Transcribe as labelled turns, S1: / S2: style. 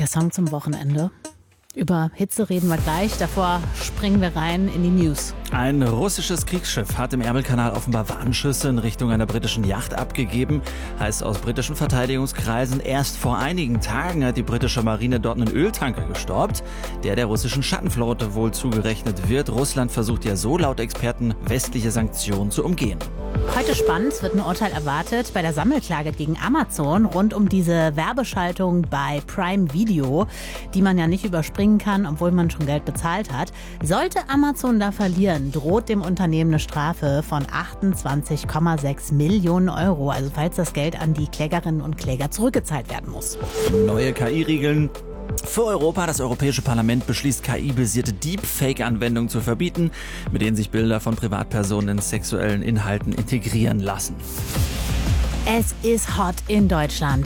S1: Der Song zum Wochenende. Über Hitze reden wir gleich, davor springen wir rein in die News.
S2: Ein russisches Kriegsschiff hat im Ärmelkanal offenbar Warnschüsse in Richtung einer britischen Yacht abgegeben. Heißt aus britischen Verteidigungskreisen, erst vor einigen Tagen hat die britische Marine dort einen Öltanker gestoppt, der russischen Schattenflotte wohl zugerechnet wird. Russland versucht ja so laut Experten, westliche Sanktionen zu umgehen.
S1: Heute spannend, es wird ein Urteil erwartet bei der Sammelklage gegen Amazon rund um diese Werbeschaltung bei Prime Video, die man ja nicht überspringen kann, obwohl man schon Geld bezahlt hat. Sollte Amazon da verlieren, droht dem Unternehmen eine Strafe von 28,6 Millionen Euro. Also falls das Geld an die Klägerinnen und Kläger zurückgezahlt werden muss.
S2: Neue KI-Regeln für Europa. Das Europäische Parlament beschließt, KI-basierte Deepfake-Anwendungen zu verbieten, mit denen sich Bilder von Privatpersonen in sexuellen Inhalten integrieren lassen.
S1: Es ist hot in Deutschland.